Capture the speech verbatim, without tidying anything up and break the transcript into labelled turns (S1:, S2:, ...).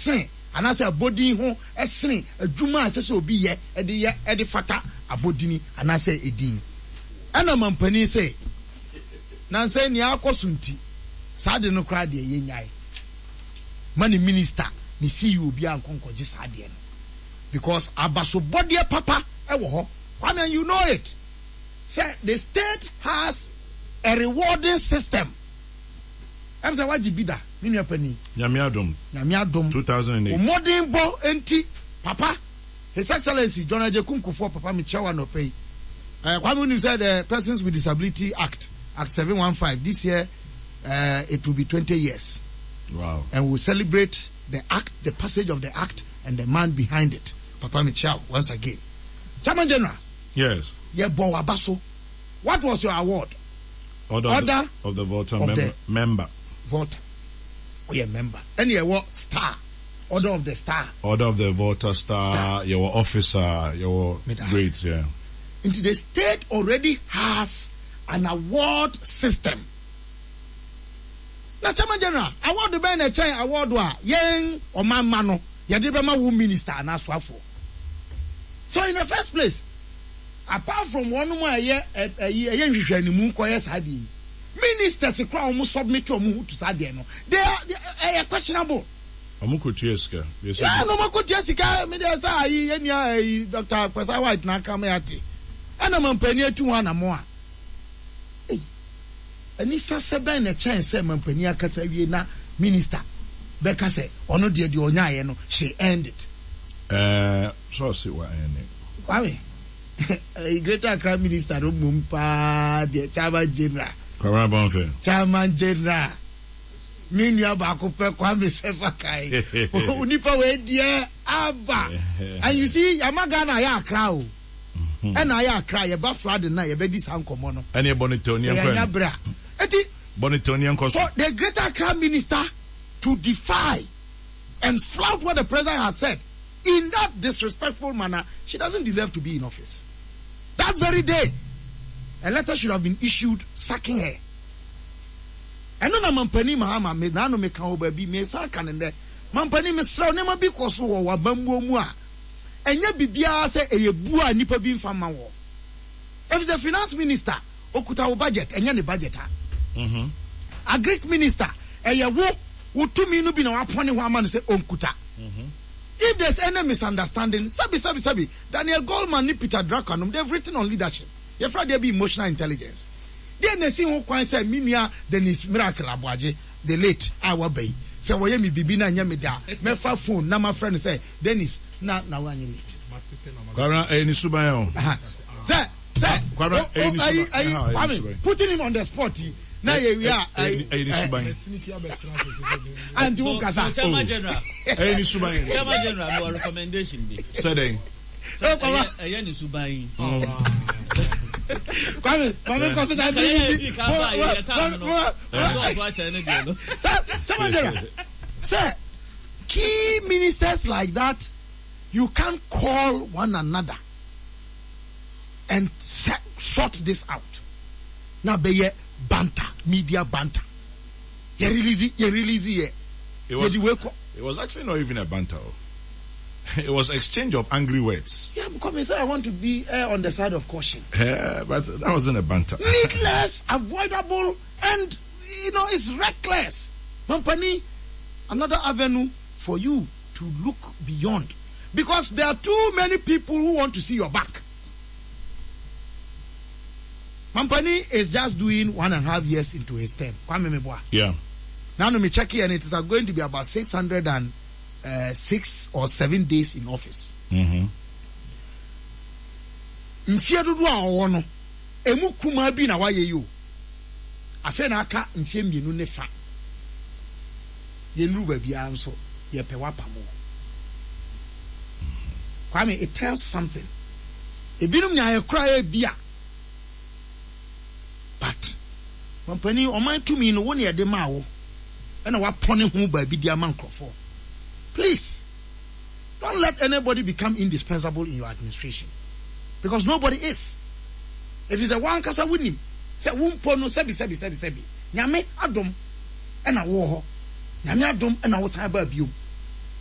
S1: esne anase abodin ho esne adwuma asese obi ye e de ye e de fata abodini anase edin ana mampani say na say ni akosunti sade no kra de ye nyai mani minister ni see you obi ankonkoje sade no because abaso body papa e wo ho I mean you know it say the state has a rewarding system. I'm saying what jibida ni nyapani
S2: nyamiadom
S1: nyamiadom
S2: two thousand eight
S1: modern bo enti papa His Excellency John Ajekunkufu papa mi chawa no pay uh kwame you said the Persons with Disability Act Act seven one five this year uh it will be twenty years.
S2: Wow. And
S1: we'll celebrate the act, the passage of the act and the man behind it, Papa Michel, once again. Chairman General.
S2: Yes.
S1: Yeah, Baso. What was your award?
S2: Order,
S1: Order
S2: of, the, of the voter
S1: of
S2: mem-
S1: the
S2: member.
S1: Voter. Oh, yeah, member. And yeah, what? Star. Order of the Star.
S2: Order of the voter star, star. Your officer, your grades, yeah.
S1: Into the state already has an award system. Now, Chairman General, award the Ben a chain award wa yen or man mano, Yadibama wu minister and aswafo. So in the first place, apart from one more year a year and moon koyes hadi, ministers a crown almost submit to mu to Sadiano. They are, they are questionable.
S2: Amuko Tieska.
S1: Yeah, no Mako Jessica, Medasa, ye, Doctor Pasa White na kameati. And I'm penny to one more. And it's a seven a chance, Simon Penia Casavina, minister. Becca said, or no, dear, you know, she ended.
S2: Uh, so see what I
S1: mean. A greater crime minister, Mumpa, the Chairman General. Chairman General. Minya Bakupe Kwame Sefakai. Unipa we dear Abba. And you see, Yamagana ya crowd. And I are cry about flood and I a baby sound common.
S2: And a Bonitonian
S1: bra.
S2: Bonitonian cost.
S1: For the greater crime minister to defy and flout what the president has said in that disrespectful manner, she doesn't deserve to be in office. That very day, a letter should have been issued sacking her. And no mampani mahama me nano me kan obabi me sa kanende. Mampani me sra ne ma bi koso wo wa bambo mu a. Enye bibia se eye bua nipa bi mfa ma wo. If the finance minister okuta wo budget enye ne budget ha.
S2: Mhm.
S1: A Greek minister eye wo wotumi no bi na wapone ho ama no se onkuta.
S2: Mhm.
S1: If there's any misunderstanding, sabi sabi sabi Daniel Goldman ni Peter Drucker they've written on leadership. You feel there be emotional intelligence. Then they see who kwan say minia Dennis Miracle Abuaje the late Awabai. Say wo ye mi bibi na nya me da. Me fa phone na my friend say Dennis na na wa nya me.
S2: Kwara eh ni suban o.
S1: Say say
S2: Kwara eh ni
S1: suban. Putting him on the spot. Na ye we are
S2: eh ni suban.
S1: And you kasa.
S3: Chairman General.
S2: Eh ni suban.
S3: Chairman General no recommendation be.
S2: Say then.
S3: Eh eh ni suban.
S1: Kwame, Kwame koso da bi. Sir, key ministers like that, you can't call one another and set, sort this out. Now be ye banter, media banter. You release it, you release it.
S2: It was, it was actually not even a banter. It was exchange of angry words.
S1: Yeah, because I said I want to be uh, on the side of caution.
S2: Yeah, but that wasn't a banter.
S1: Needless, avoidable, and you know it's reckless. Company, another avenue for you to look beyond, because there are too many people who want to see your back. Mampani is just doing one and a half years into his term.
S2: Yeah.
S1: Now me check here, and it is going to be about six hundred and uh, six or seven days in office.
S2: Mm-hmm.
S1: Mfia dodo a owo no emu kuma bi na waye yo afa na aka mfia mienu ne fa ye nuru ba bia nso ye pe wapamo Kwame, it tells something. Ebinum nya ye kra ye bia but company o man to me no won ye de ma wo na wa pone ho ba bi dia man krofo. Please don't let anybody become indispensable in your administration, because nobody is. If it's a one kasa winim say wumpo no sebi sebi sebi sebi nyame adom e na wo ho nyame adom e na wo san ba biom